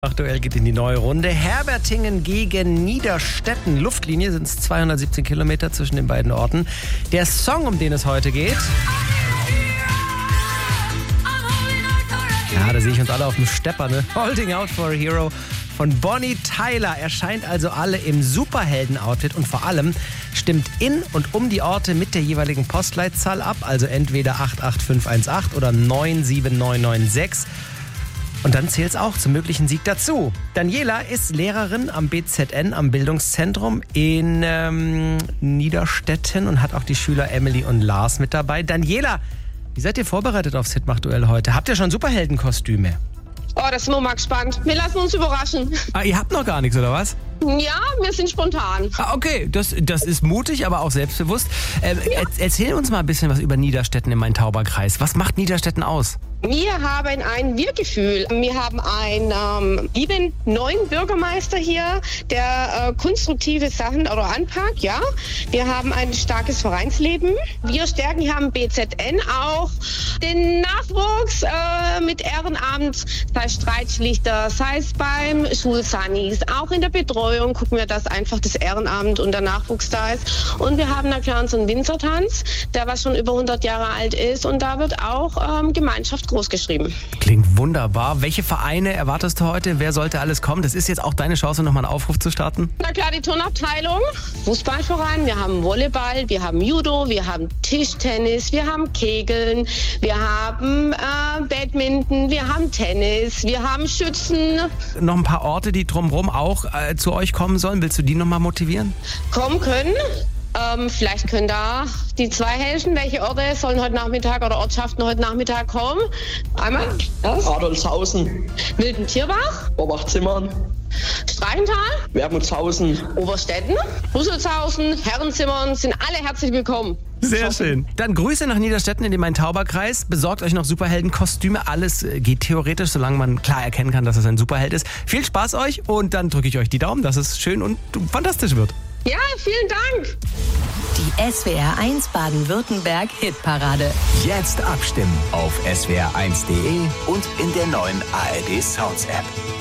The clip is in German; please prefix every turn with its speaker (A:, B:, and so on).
A: Aktuell geht in die neue Runde. Herbertingen gegen Niederstetten. Luftlinie sind es 217 Kilometer zwischen den beiden Orten. Der Song, um den es heute geht. Ja, da sehe ich uns alle auf dem Stepper, ne? Holding Out for a Hero von Bonnie Tyler. Erscheint also alle im Superhelden-Outfit und vor allem stimmt in und um die Orte mit der jeweiligen Postleitzahl ab. Also entweder 88518 oder 97996. Und dann zählt es auch zum möglichen Sieg dazu. Daniela ist Lehrerin am BZN, am Bildungszentrum in Niederstetten und hat auch die Schüler Emily und Lars mit dabei. Daniela, wie seid ihr vorbereitet aufs Hitmach-Duell heute? Habt ihr schon Superheldenkostüme?
B: Oh, das sind wir mal gespannt. Wir lassen uns überraschen.
A: Ah, ihr habt noch gar nichts, oder was?
B: Ja, wir sind spontan.
A: Ah, okay, das ist mutig, aber auch selbstbewusst. Erzähl uns mal ein bisschen was über Niederstetten im Main-Tauber-Kreis. Was macht Niederstetten aus?
B: Wir haben ein Wir-Gefühl. Wir haben einen lieben neuen Bürgermeister hier, der konstruktive Sachen oder anpackt, ja. Wir haben ein starkes Vereinsleben. Wir stärken hier am BZN auch den Nachwuchs mit Ehrenamt, sei es Streitschlichter, sei es beim Schulsanis, auch in der Betreuung gucken wir, dass einfach das Ehrenamt und der Nachwuchs da ist. Und wir haben natürlich so einen Winzertanz, der was schon über 100 Jahre alt ist und da wird auch Gemeinschaft groß geschrieben.
A: Klingt wunderbar. Welche Vereine erwartest du heute? Wer sollte alles kommen? Das ist jetzt auch deine Chance, nochmal einen Aufruf zu starten.
B: Na klar, die Turnabteilung, Fußballverein, wir haben Volleyball, wir haben Judo, wir haben Tischtennis, wir haben Kegeln, wir haben Badminton, wir haben Tennis, wir haben Schützen.
A: Noch ein paar Orte, die drumherum auch zu euch kommen sollen. Willst du die nochmal motivieren?
B: Kommen können. Vielleicht können da die zwei helfen. Welche Orte sollen heute Nachmittag oder Ortschaften heute Nachmittag kommen? Einmal
C: Adolfshausen,
B: Wildentierbach,
C: Oberzimmern,
B: Streichenthal,
C: Wermutshausen,
B: Oberstetten, Rüsselshausen, Herrenzimmern, sind alle herzlich willkommen.
A: Sehr schön. Dann Grüße nach Niederstetten in den Main-Tauber-Kreis. Besorgt euch noch Superheldenkostüme. Alles geht theoretisch, solange man klar erkennen kann, dass es ein Superheld ist. Viel Spaß euch und dann drücke ich euch die Daumen, dass es schön und fantastisch wird.
B: Ja, vielen Dank.
D: Die SWR1 Baden-Württemberg Hitparade.
E: Jetzt abstimmen auf swr1.de und in der neuen ARD Sounds App.